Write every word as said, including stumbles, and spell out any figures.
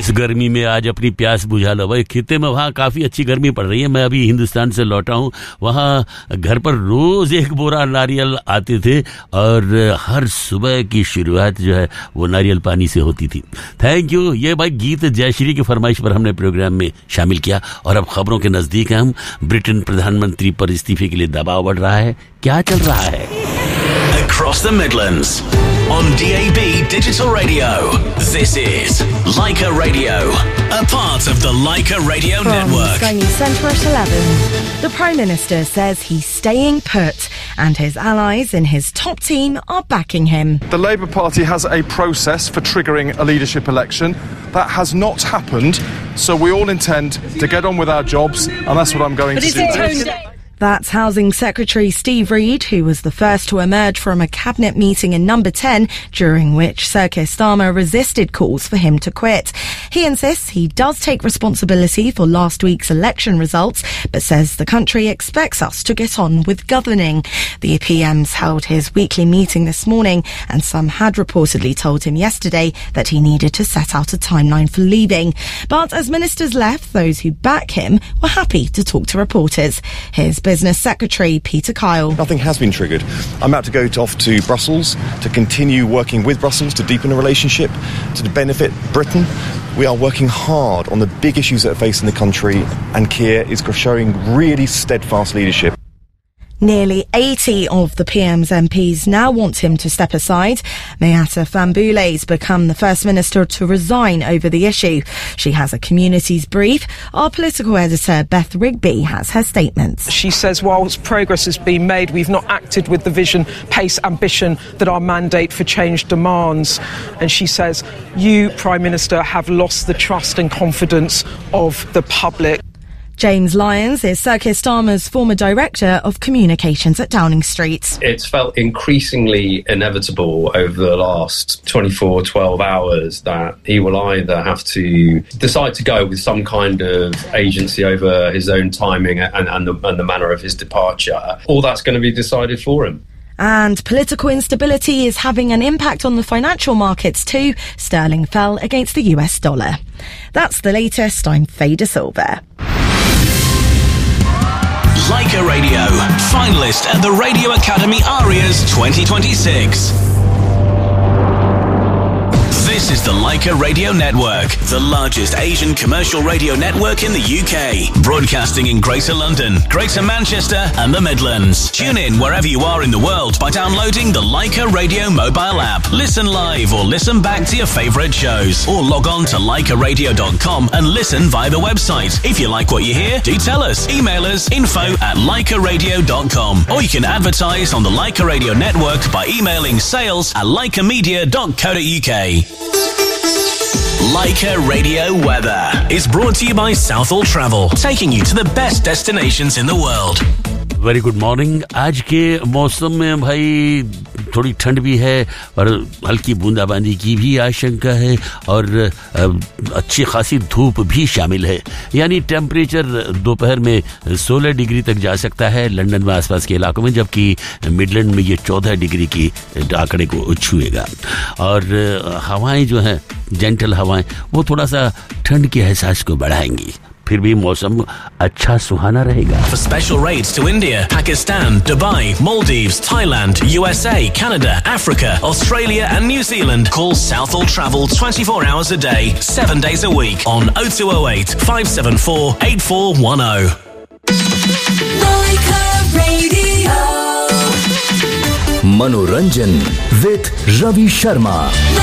इस गर्मी में आज अपनी प्यास बुझा लो भाई। खिते में वहाँ काफी अच्छी गर्मी पड़ रही है। मैं अभी हिंदुस्तान से लौटा हूँ, वहाँ घर पर रोज एक बोरा नारियल आते थे और हर सुबह की शुरुआत जो है वो नारियल पानी से होती थी। Thank you. ये भाई गीत जयश्री की फरमाइश पर हमने प्रोग्राम में शामिल किया। और अब खबरों के नजदीक हैं हम। ब्रिटेन प्रधानमंत्री पर इस्तीफे के लिए दबाव बढ़ रहा है, क्या चल रहा है? Across the Midlands on D A B Digital Radio. This is Leica Radio, a part of the Leica Radio From Network. Sky News Centre at eleven. The Prime Minister says he's staying put and his allies in his top team are backing him. The Labour Party has a process for triggering a leadership election. That has not happened, so we all intend to get on with our jobs, and that's what I'm going But to is do. it today? That's Housing Secretary Steve Reid, who was the first to emerge from a cabinet meeting in Number ten, during which Sir Keir Starmer resisted calls for him to quit. He insists he does take responsibility for last week's election results, but says the country expects us to get on with governing. The P M's held his weekly meeting this morning, and some had reportedly told him yesterday that he needed to set out a timeline for leaving. But as ministers left, those who back him were happy to talk to reporters. Here's Business Secretary Peter Kyle. Nothing has been triggered. I'm about to go off to Brussels to continue working with Brussels to deepen a relationship to benefit Britain. We are working hard on the big issues that are facing the country, and Keir is showing really steadfast leadership. Nearly eighty of the P M's M Ps now want him to step aside. Mayata Fambule's become the first minister to resign over the issue. She has a communities brief. Our political editor, Beth Rigby, has her statements. She says whilst progress has been made, we've not acted with the vision, pace, ambition that our mandate for change demands. And she says, you, Prime Minister, have lost the trust and confidence of the public. James Lyons is Sir Keir Starmer's former director of communications at Downing Street. It's felt increasingly inevitable over the last twenty-four, twelve hours that he will either have to decide to go with some kind of agency over his own timing and, and, the, and the manner of his departure, or that's going to be decided for him. And political instability is having an impact on the financial markets too. Sterling fell against the U S dollar. That's the latest. I'm Faye De Silva. Leica Radio, finalist at the Radio Academy Arias twenty twenty-six. This is the Leica Radio Network, the largest Asian commercial radio network in the U K. Broadcasting in Greater London, Greater Manchester and the Midlands. Tune in wherever you are in the world by downloading the Leica Radio mobile app. Listen live or listen back to your favourite shows. Or log on to leica radio dot com and listen via the website. If you like what you hear, do tell us. Email us info at leica radio dot com. Or you can advertise on the Leica Radio Network by emailing sales at leica media dot co dot uk. Leica Radio Weather is brought to you by Southall Travel, taking you to the best destinations in the world. Very good morning. आज के मौसम में भाई थोड़ी ठंड भी है और हल्की बूंदाबांदी की भी आशंका है और अच्छी खासी धूप भी शामिल है। यानी टेम्परेचर दोपहर में सोलह डिग्री तक जा सकता है लंदन में आसपास के इलाकों में, जबकि मिडलैंड में ये चौदह डिग्री की आंकड़े को छुएगा। और हवाएं जो हैं, जेंटल हवाएं, वो थोड़ा सा ठंड के एहसास को बढ़ाएंगी। फिर भी मौसम अच्छा सुहाना रहेगा। For special rates to India, Pakistan, Dubai, Maldives, Thailand, U S A, Canada, Africa, Australia and New Zealand, call Southall Travel twenty-four hours a day, seven days a week on oh two oh eight, five seven four, eight four one oh. Leica Radio. Manoranjan with Ravi Sharma.